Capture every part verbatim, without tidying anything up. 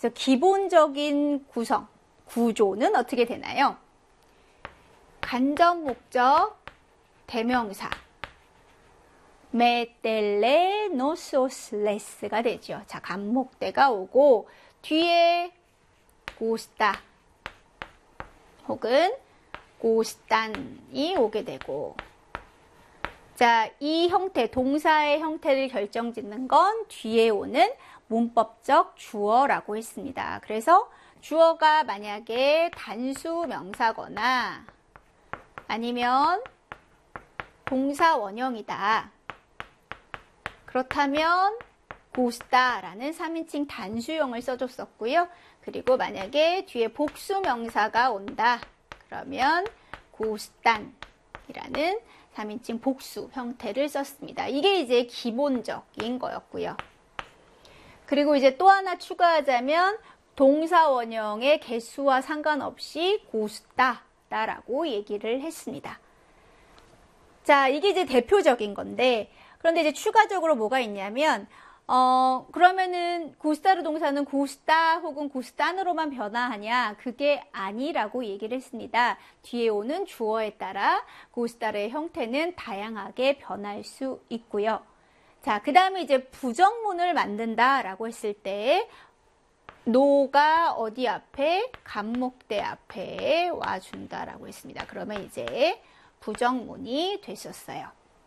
그래서 기본적인 구성, 구조는 어떻게 되나요? 간접 목적, 대명사. 메텔레 노소스레스가 되죠. 자, 간목대가 오고 뒤에 고스타 혹은 고스탄이 오게 되고, 자, 이 형태, 동사의 형태를 결정짓는 건 뒤에 오는 문법적 주어라고 했습니다. 그래서 주어가 만약에 단수 명사거나 아니면 동사 원형이다. 그렇다면 고스타라는 삼인칭 단수형을 써줬었고요. 그리고 만약에 뒤에 복수 명사가 온다. 그러면 고스탄이라는 삼인칭 복수 형태를 썼습니다. 이게 이제 기본적인 거였고요. 그리고 이제 또 하나 추가하자면 동사 원형의 개수와 상관없이 고스타라고 얘기를 했습니다. 자, 이게 이제 대표적인 건데, 그런데 이제 추가적으로 뭐가 있냐면, 어, 그러면은 고스타르 동사는 고스타 혹은 고스탄으로만 변화하냐? 그게 아니라고 얘기를 했습니다. 뒤에 오는 주어에 따라 고스타르의 형태는 다양하게 변할 수 있고요. 자, 그 다음에 이제 부정문을 만든다라고 했을 때 노가 어디 앞에? 간목대 앞에 와준다라고 했습니다. 그러면 이제 부정문이 됐었어요.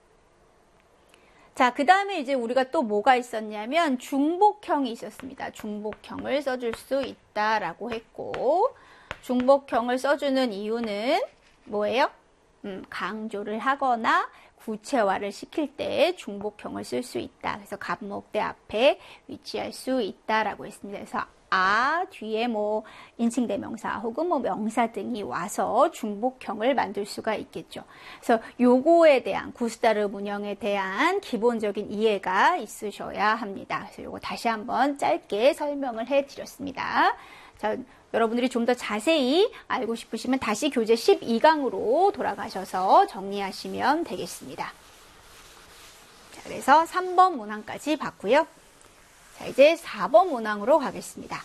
자, 그 다음에 이제 우리가 또 뭐가 있었냐면 중복형이 있었습니다. 중복형을 써줄 수 있다라고 했고, 중복형을 써주는 이유는 뭐예요? 음, 강조를 하거나 구체화를 시킬 때 중복형을 쓸 수 있다. 그래서 간목대 앞에 위치할 수 있다라고 했습니다. 그래서 아 뒤에 뭐 인칭대명사 혹은 뭐 명사 등이 와서 중복형을 만들 수가 있겠죠. 그래서 요거에 대한 구스타르 문형에 대한 기본적인 이해가 있으셔야 합니다. 그래서 요거 다시 한번 짧게 설명을 해드렸습니다. 자, 여러분들이 좀 더 자세히 알고 싶으시면 다시 교재 십이 강으로 돌아가셔서 정리하시면 되겠습니다. 자, 그래서 삼 번 문항까지 봤고요. 자, 이제 사 번 문항으로 가겠습니다.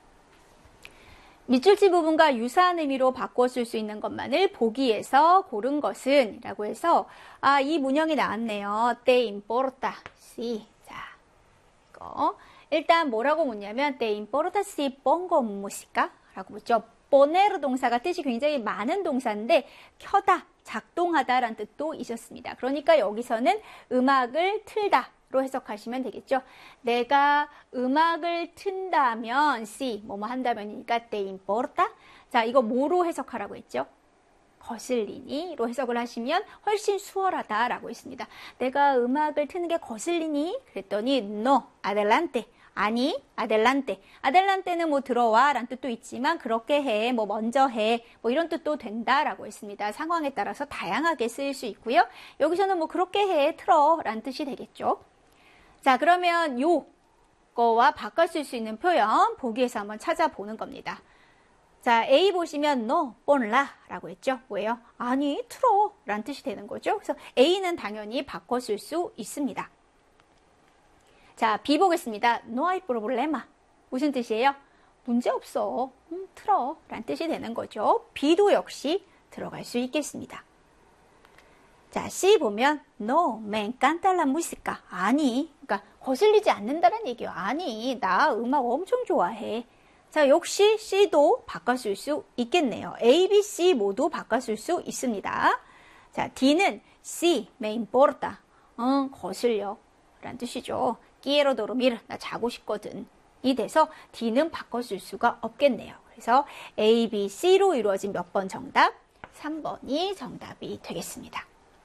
밑줄치 부분과 유사한 의미로 바꿔 쓸 수 있는 것만을 보기에서 고른 것은 라고 해서, 아, 이 문형이 나왔네요. Te importa si. 자, 이거. 일단 뭐라고 묻냐면 Te importa si pongo música? 라고 묻죠. poner 동사가 뜻이 굉장히 많은 동사인데 켜다, 작동하다 라는 뜻도 있었습니다. 그러니까 여기서는 음악을 틀다 로 해석하시면 되겠죠. 내가 음악을 튼다면 si, 뭐뭐 한다면이니까 te importa. 자, 이거 뭐로 해석하라고 했죠? 거슬리니 로 해석을 하시면 훨씬 수월하다라고 했습니다. 내가 음악을 트는 게 거슬리니? 그랬더니 no, adelante. 아니, adelante. adelante는 뭐 들어와 라는 뜻도 있지만 그렇게 해, 뭐 먼저 해, 뭐 이런 뜻도 된다라고 했습니다. 상황에 따라서 다양하게 쓰일 수 있고요. 여기서는 뭐 그렇게 해, 틀어 라는 뜻이 되겠죠. 자, 그러면 요거와 바꿔 쓸 수 있는 표현 보기에서 한번 찾아보는 겁니다. 자, A 보시면 no, ponla 라고 했죠. 뭐예요? 아니, 틀어 라는 뜻이 되는 거죠. 그래서 A는 당연히 바꿔 쓸 수 있습니다. 자, B 보겠습니다. No hay problema. 무슨 뜻이에요? 문제 없어. 음, 틀어 라는 뜻이 되는 거죠. B도 역시 들어갈 수 있겠습니다. 자, C 보면 no, me encanta la música. 아니, 그러니까 거슬리지 않는다는 얘기예요. 아니, 나 음악 엄청 좋아해. 자, 역시 C도 바꿔 쓸 수 있겠네요. A, B, C 모두 바꿔 쓸 수 있습니다. 자, D는 C, me importa. 응, 거슬려 라는 뜻이죠. quiero dormir. 나 자고 싶거든. 이 돼서 D는 바꿔 쓸 수가 없겠네요. 그래서 A, B, C로 이루어진 몇 번 정답? 삼 번이 정답이 되겠습니다.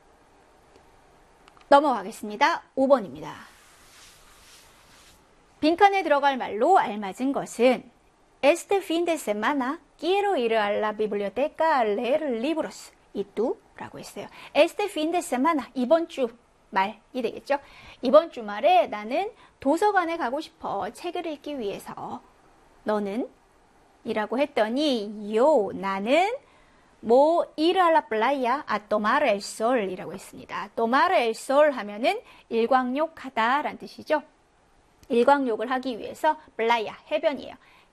넘어가겠습니다. 오 번입니다. 빈칸에 들어갈 말로 알맞은 것은 Este fin de semana quiero ir a la biblioteca a leer libros. ¿Y tú? 라고 했어요. Este fin de semana, 이번 주 말이 되겠죠. 이번 주말에 나는 도서관에 가고 싶어. 책을 읽기 위해서. 너는? 이라고 했더니 yo, 나는 뭐 ir a la playa a tomar el sol 이라고 했습니다. tomar el sol 하면은 일광욕하다 라는 뜻이죠. 일광욕을 하기 위해서 playa, 해변이에요.